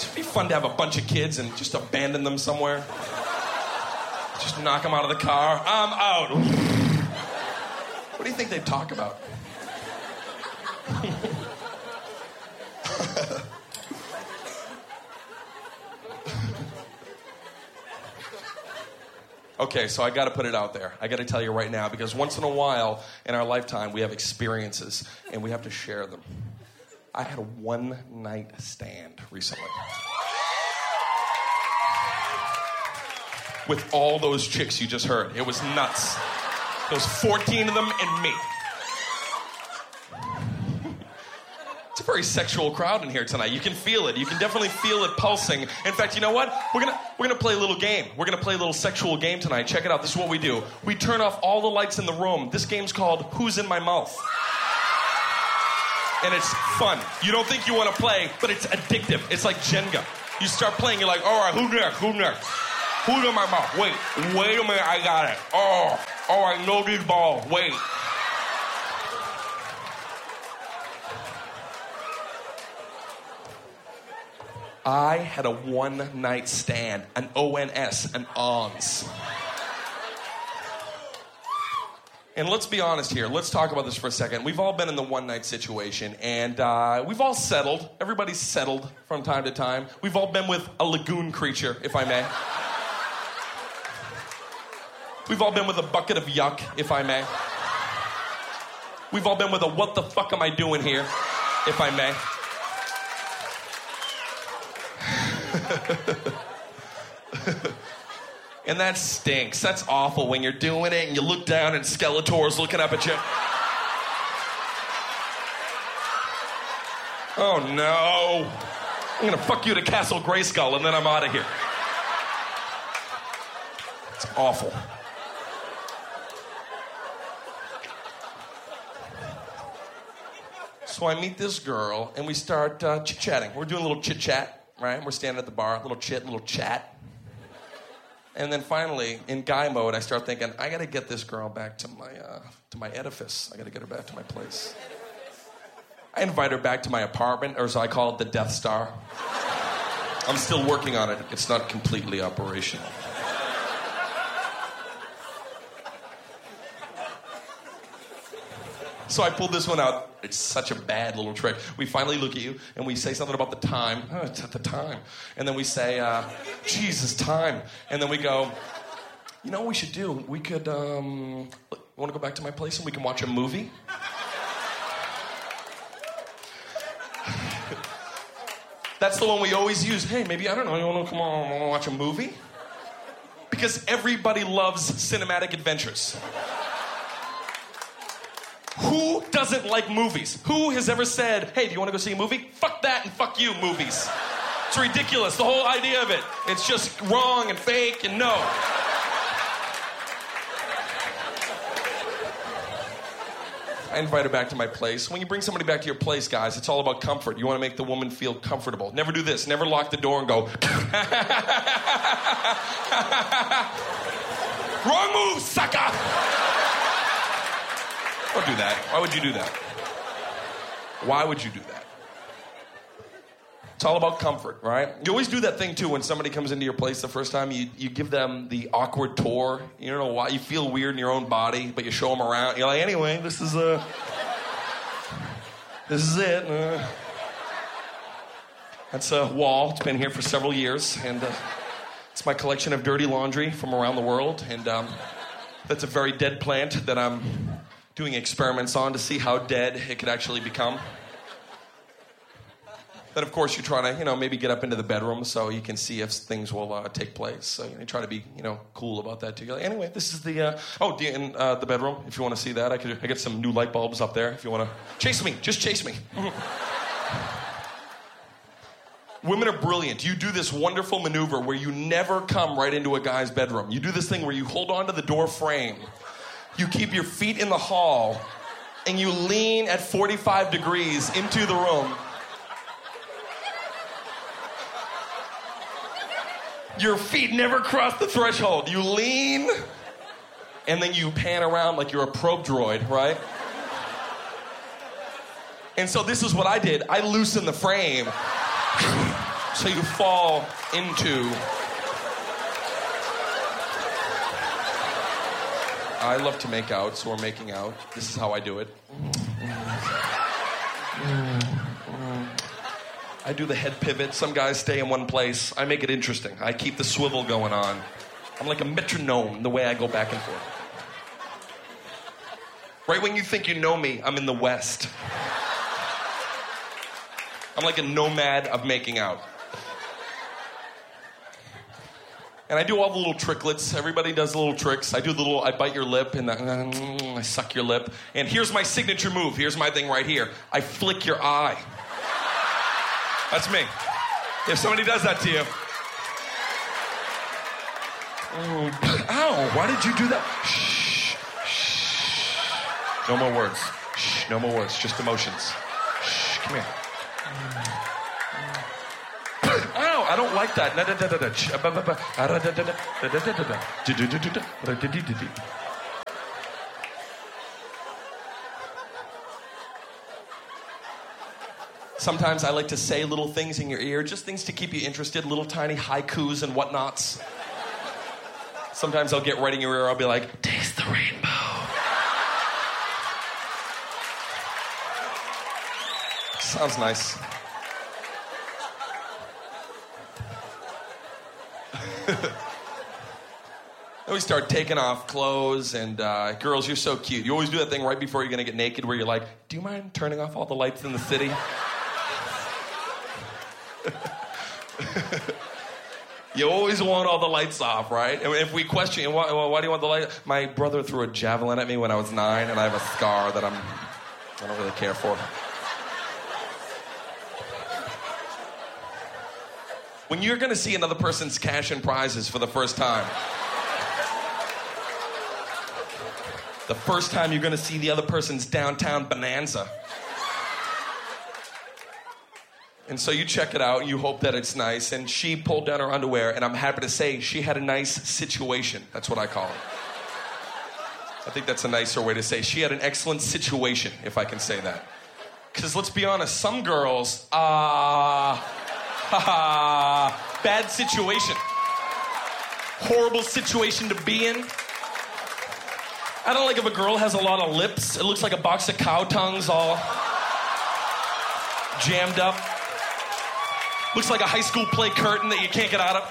It'd be fun to have a bunch of kids and just abandon them somewhere. Just knock them out of the car. I'm out. What do you think they'd talk about? Okay, so I got to put it out there. I got to tell you right now, because once in a while in our lifetime we have experiences and we have to share them. I had a one-night stand recently. With all those chicks you just heard. It was nuts. There was 14 of them and me. It's a very sexual crowd in here tonight. You can feel it. You can definitely feel it pulsing. In fact, you know what? We're gonna play a little game. We're gonna play a little sexual game tonight. Check it out. This is what we do. We turn off all the lights in the room. This game's called Who's in My Mouth? And it's fun. You don't think you want to play, but it's addictive. It's like Jenga. You start playing, you're like, all right, who next? Who's in my mouth? Wait a minute, I got it. Oh, all right, know these balls. Wait. I had a one-night stand, an ONS, an ONS. And let's be honest here. Let's talk about this for a second. We've all been in the one-night situation, and we've all settled. Everybody's settled from time to time. We've all been with a lagoon creature, if I may. We've all been with a bucket of yuck, if I may. We've all been with a what the fuck am I doing here, if I may. And that stinks. That's awful when you're doing it and you look down and Skeletor's looking up at you. Oh no. I'm gonna fuck you to Castle Grayskull and then I'm out of here. It's awful. So I meet this girl and we start chit-chatting. We're doing a little chit-chat, right? We're standing at the bar, little chat. And then finally, in guy mode, I start thinking, I gotta get this girl back to my edifice. I gotta get her back to my place. I invite her back to my apartment, or as I call it, the Death Star. I'm still working on it. It's not completely operational. So I pulled this one out. It's such a bad little trick. We finally look at you, and we say something about the time. Oh, it's at the time. And then we say, Jesus, time. And then we go, you know what we should do? We could, you want to go back to my place and we can watch a movie? That's the one we always use. Hey, maybe, I don't know, you want to come on and watch a movie? Because everybody loves cinematic adventures. Who doesn't like movies? Who has ever said, hey, do you want to go see a movie? Fuck that and fuck you, movies. It's ridiculous, the whole idea of it. It's just wrong and fake and no. I invite her back to my place. When you bring somebody back to your place, guys, it's all about comfort. You want to make the woman feel comfortable. Never do this. Never lock the door and go, wrong move, sucker! Don't do that. Why would you do that? Why would you do that? It's all about comfort, right? You always do that thing, too, when somebody comes into your place the first time. You give them the awkward tour. You don't know why. You feel weird in your own body, but you show them around. You're like, anyway, this is it. That's a wall. It's been here for several years, and it's my collection of dirty laundry from around the world, and that's a very dead plant that I'm doing experiments on to see how dead it could actually become. Then, of course, you're trying to, maybe get up into the bedroom so you can see if things will take place. So you try to be, cool about that too. You're like, anyway, this is the, in the bedroom. If you want to see that, I get some new light bulbs up there. If you want to chase me, just chase me. Women are brilliant. You do this wonderful maneuver where you never come right into a guy's bedroom. You do this thing where you hold on to the door frame. You keep your feet in the hall, and you lean at 45 degrees into the room. Your feet never cross the threshold. You lean, and then you pan around like you're a probe droid, right? And so this is what I did. I loosened the frame. So you fall into... I love to make out, so we're making out. This is how I do it. I do the head pivot. Some guys stay in one place. I make it interesting. I keep the swivel going on. I'm like a metronome the way I go back and forth. Right when you think you know me, I'm in the West. I'm like a nomad of making out. And I do all the little tricklets. Everybody does little tricks. I bite your lip and I suck your lip. And here's my signature move. Here's my thing right here. I flick your eye. That's me. If somebody does that to you. Ow, why did you do that? Shh, shh. No more words. Shh, no more words, just emotions. Shh, come here. Ow, I don't like that. Sometimes I like to say little things in your ear, just things to keep you interested, little tiny haikus and whatnots. Sometimes I'll get right in your ear, I'll be like, taste the rainbow. Sounds nice. Then we start taking off clothes, and girls, you're so cute. You always do that thing right before you're gonna get naked where you're like, do you mind turning off all the lights in the city? You always want all the lights off, right? And if we question, why do you want the light? My brother threw a javelin at me when I was 9, and I have a scar that I don't really care for. When you're gonna see another person's cash and prizes for the first time, the first time you're gonna see the other person's downtown bonanza. And so you check it out, and you hope that it's nice, and she pulled down her underwear, and I'm happy to say she had a nice situation. That's what I call it. I think that's a nicer way to say she had an excellent situation, if I can say that. Because let's be honest, some girls, bad situation. Horrible situation to be in. I don't like if a girl has a lot of lips. It looks like a box of cow tongues all jammed up. Looks like a high school play curtain that you can't get out of.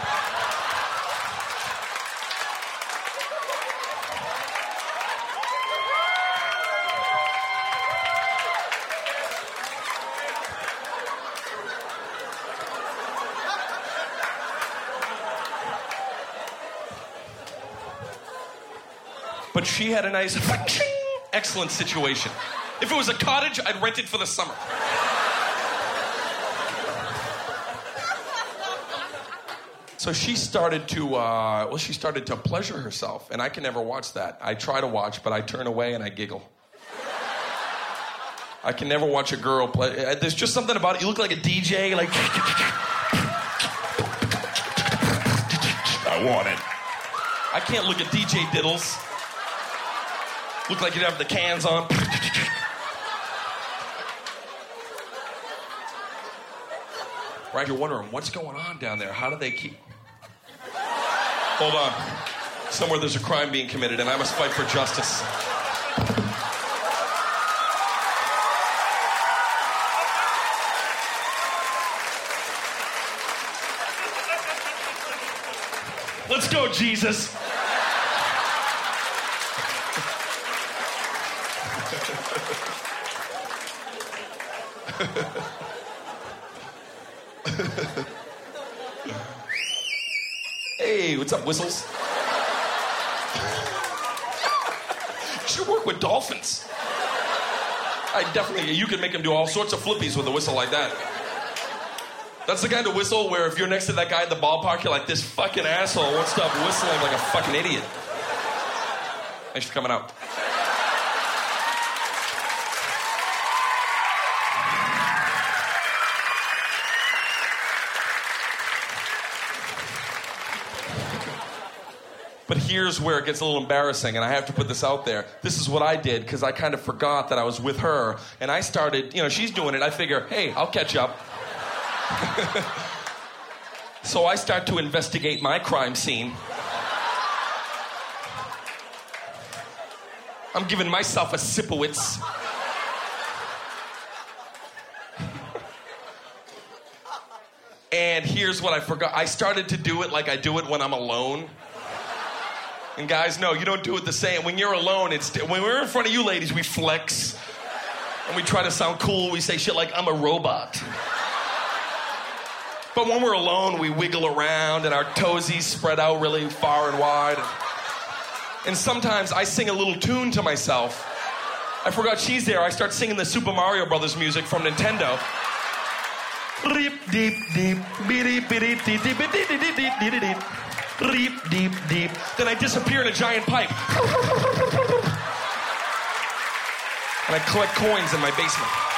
But she had a nice, excellent situation. If it was a cottage, I'd rent it for the summer. So she started to pleasure herself, and I can never watch that. I try to watch, but I turn away and I giggle. I can never watch a girl play. There's just something about it. You look like a DJ, like... I want it. I can't look at DJ Diddles. Look like you'd have the cans on. Right, you're wondering, what's going on down there? How do they keep... Hold on. Somewhere there's a crime being committed, and I must fight for justice. Let's go, Jesus. Hey, what's up, Whistles? You should work with dolphins. You can make them do all sorts of flippies with a whistle like that. That's the kind of whistle where if you're next to that guy at the ballpark, you're like, this fucking asshole won't stop whistling like a fucking idiot. Thanks for coming out. But here's where it gets a little embarrassing, and I have to put this out there. This is what I did, because I kind of forgot that I was with her, and I started, she's doing it. I figure, hey, I'll catch up. So I start to investigate my crime scene. I'm giving myself a Sipowicz. And here's what I forgot. I started to do it like I do it when I'm alone. And guys, no, you don't do it the same. When you're alone, when we're in front of you ladies, we flex. And we try to sound cool. We say shit like, I'm a robot. But when we're alone, we wiggle around and our toesies spread out really far and wide. And sometimes I sing a little tune to myself. I forgot she's there. I start singing the Super Mario Brothers music from Nintendo. Reep deep deep beep beep deep deep deep deep deep deep reep deep deep. Then I disappear in a giant pipe. And I collect coins in my basement.